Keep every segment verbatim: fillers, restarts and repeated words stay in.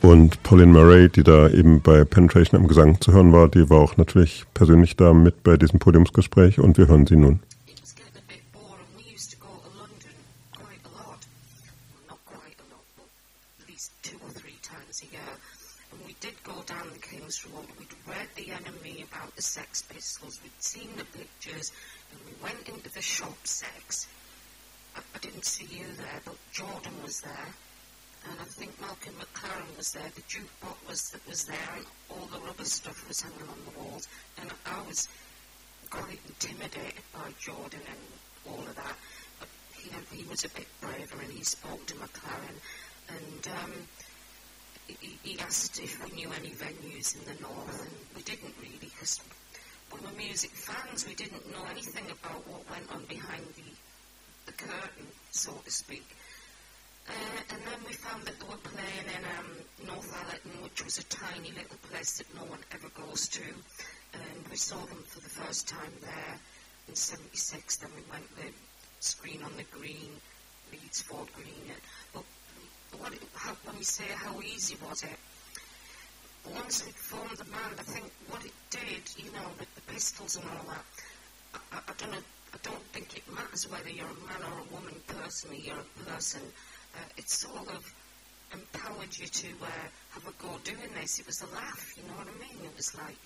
Und Pauline Murray, die da eben bei Penetration am Gesang zu hören war, die war auch natürlich persönlich da mit bei diesem Podiumsgespräch und wir hören sie nun. And I think Malcolm McLaren was there, the jukebox was, was there, and all the rubber stuff was hanging on the walls. And I was quite intimidated by Jordan and all of that. But he, he was a bit braver, and he spoke to McLaren. And um, he, he asked if we knew any venues in the north, and we didn't really, because we were music fans. We didn't know anything about what went on behind the, the curtain, so to speak. Uh, and then we found that they were playing in um, North Allerton, which was a tiny little place that no one ever goes to. And we saw them for the first time there in seventy-six. Then we went to Screen on the Green, Leeds Ford Green. And, but what it, how, when you say how easy was it, once we formed the band, I think what it did, you know, with the Pistols and all that, I, I, I don't know, I don't think it matters whether you're a man or a woman personally, you're a person. Uh, it sort of empowered you to uh, have a go doing this. It was a laugh, you know what I mean? It was like,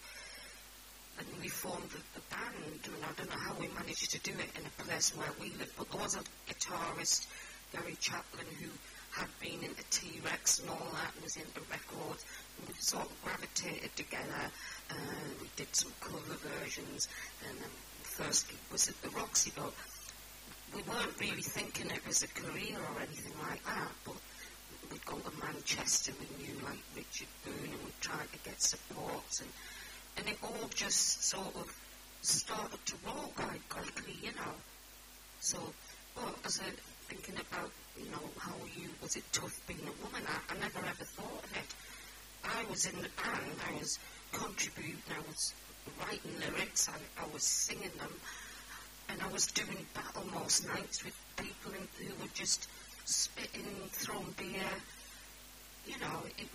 and we formed the, the band, and I don't know how we managed to do it in a place where we lived, but there was a guitarist, Gary Chaplin, who had been into T-Rex and all that, and was into records, and we sort of gravitated together, and we did some cover versions, and um, the first gig was at the Roxy, but we weren't really thinking it was a career or anything like that, but we'd go to Manchester, we knew like Richard Boone, and we tried to get support, and, and it all just sort of started to roll quite quickly, you know. So, well, as I thinking about, you know, how you, was it tough being a woman, I, I never ever thought of it. I was in the band, I was contributing, I was writing lyrics, I, I was singing them, and I was doing battle most nights with people in, who were just spitting, throwing beer. You know, it